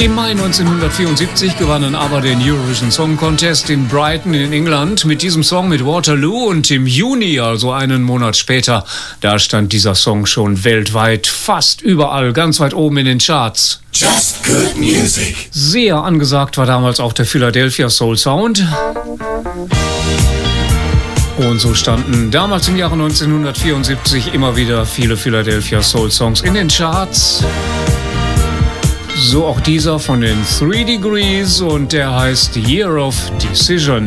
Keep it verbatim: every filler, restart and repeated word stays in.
Im Mai neunzehnhundertvierundsiebzig gewannen aber den Eurovision Song Contest in Brighton in England mit diesem Song mit Waterloo und im Juni, also einen Monat später, da stand dieser Song schon weltweit fast überall, ganz weit oben in den Charts. Just good music. Sehr angesagt war damals auch der Philadelphia Soul Sound. Und so standen damals im Jahre neunzehnhundertvierundsiebzig immer wieder viele Philadelphia Soul Songs in den Charts. So auch dieser von den Three Degrees und der heißt Year of Decision.